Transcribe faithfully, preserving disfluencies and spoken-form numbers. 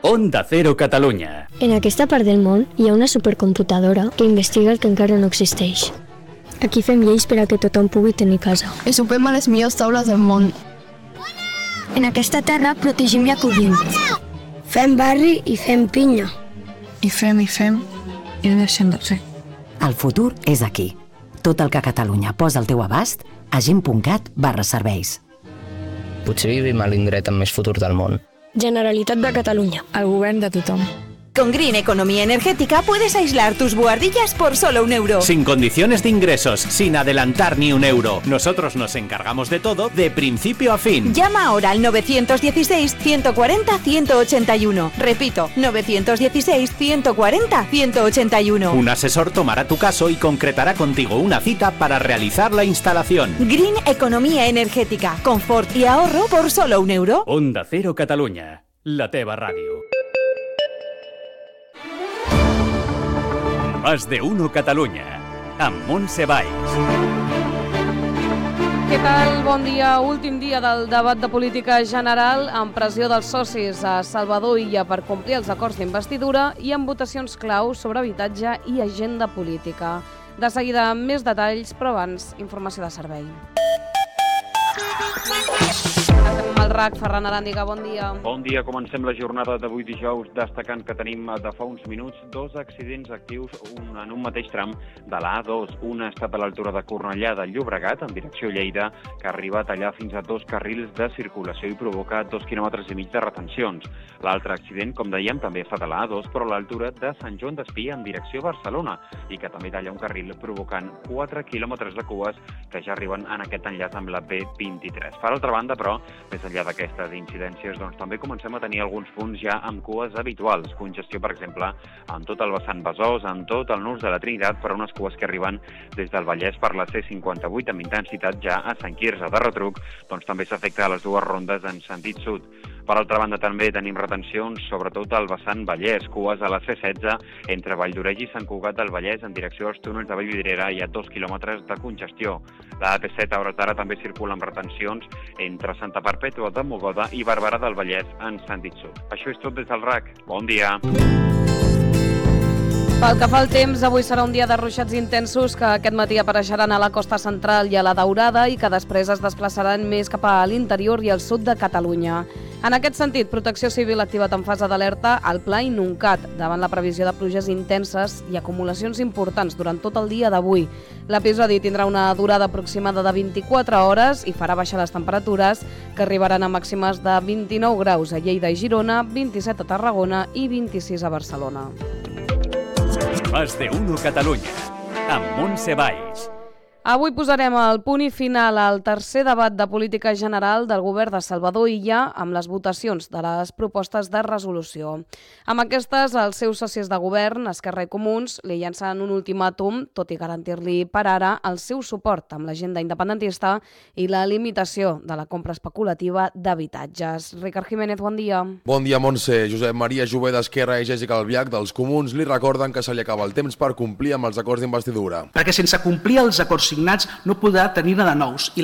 Onda Cero Catalunya. En aquesta part del món hi ha una supercomputadora que investiga el que encara no existeix. Aquí fem lleis per a que tothom pugui tenir casa. I sopem a les millors taules del món. En aquesta terra protegim i acollim. Fem barri i fem pinya. I fem i fem i no deixem de fer. El futur és aquí. Tot el que Catalunya posa al teu abast a gent punt cat barra serveis. Potser vivim a l'indret amb més futur del món. Generalitat de Catalunya. El govern de tothom. Con Green Economía Energética puedes aislar tus buhardillas por solo un euro. Sin condiciones de ingresos, sin adelantar ni un euro. Nosotros nos encargamos de todo de principio a fin. Llama ahora al nueve uno seis, uno cuatro cero, uno ocho uno. Repito, nueve uno seis, uno cuatro cero, uno ocho uno. Un asesor tomará tu caso y concretará contigo una cita para realizar la instalación. Green Economía Energética. Confort y ahorro por solo un euro. Onda Cero Catalunya. La teva ràdio. Más de uno Catalunya, amb Montse Valls. Què tal? Bon dia. Últim dia del debat de política general amb pressió dels socis a Salvador Illa per complir els acords d'investidura i amb votacions clau sobre habitatge i agenda política. De seguida, més detalls, però abans, informació de servei. Estem amb el R A C, Ferran Aràndiga, bon dia. Bon dia, comencem la jornada d'avui dijous destacant que tenim de fa uns minuts dos accidents actius un, en un mateix tram de la A dos. Un ha estat a l'altura de Cornellà de Llobregat, en direcció Lleida, que arriba a tallar fins a dos carrils de circulació i provoca dos quilòmetres i mig de retencions. L'altre accident, com dèiem, també ha estat a la A dos, però a l'altura de Sant Joan d'Espí en direcció Barcelona, i que també talla un carril provocant quatre quilòmetres de cues que ja arriben en aquest enllaç amb la B vint-i-tres. Per altra banda, però, més enllà d'aquestes incidències, doncs també comencem a tenir alguns punts ja amb cues habituals. Congestió, per exemple, en tot el vessant Besòs, en tot el nus de la Trinitat, per unes cues que arriben des del Vallès per la C cinquanta-vuit amb intensitat ja a Sant Quirze de retruc, doncs també s'afecta a les dues rondes en sentit sud. Per altra banda, també tenim retencions, sobretot al vessant Vallès, cues a la C setze entre Valldoreix i Sant Cugat del Vallès en direcció als túnels de Vallvidrera i a dos quilòmetres de congestió. La A P set a hores d'ara també circula amb retencions entre Santa Perpètua de Mogoda i Barberà del Vallès en sentit sud. Això és tot des del R A C. Bon dia. Pel que fa al temps, avui serà un dia de ruixats intensos que aquest matí apareixeran a la costa central i a la Daurada i que després es desplaçaran més cap a l'interior i al sud de Catalunya. En aquest sentit, Protecció Civil ha activat en fase d'alerta el Pla Inuncat davant la previsió de pluges intenses i acumulacions importants durant tot el dia d'avui. L'episodi tindrà una durada aproximada de vint-i-quatre hores i farà baixar les temperatures, que arribaran a màximes de vint-i-nou graus a Lleida i Girona, vint-i-set a Tarragona i vint-i-sis a Barcelona. Más de uno Catalunya, amb Montse Valls. Avui posarem el punt i final al tercer debat de política general del govern de Salvador Illa amb les votacions de les propostes de resolució. Amb aquestes, els seus socis de govern, Esquerra i Comuns, li llancen un ultimàtum, tot i garantir-li per ara el seu suport amb l'agenda independentista i la limitació de la compra especulativa d'habitatges. Ricard Jiménez, bon dia. Bon dia, Montse. Josep Maria Jové d'Esquerra i Jessica Albiach dels Comuns li recorden que se li acaba el temps per complir amb els acords d'investidura. Perquè sense complir els acords signats no podrà tenir-ne de nous i